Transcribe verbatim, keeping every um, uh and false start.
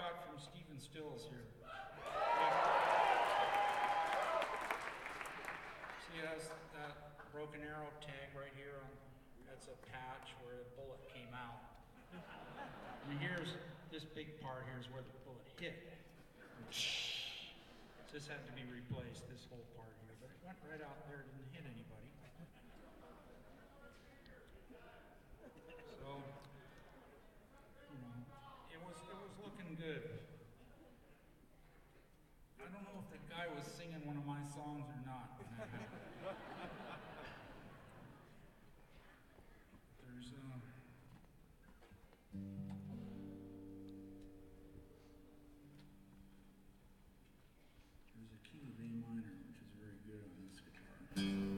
shot from Stephen Stills here. See, it has that broken arrow tag right here on, that's a patch where the bullet came out. And here's, this big part here is where the bullet hit. This had to be replaced, this whole part here, but it went right out there, didn't hit anybody. So, you know, it was, it was looking good. I don't know if that guy was singing one of my songs or not when that happened.